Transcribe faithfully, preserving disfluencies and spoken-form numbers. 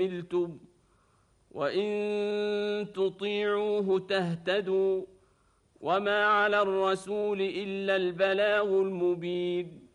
حملتم وإن تطيعوه تهتدوا وما على الرسول إلا البلاغ المبين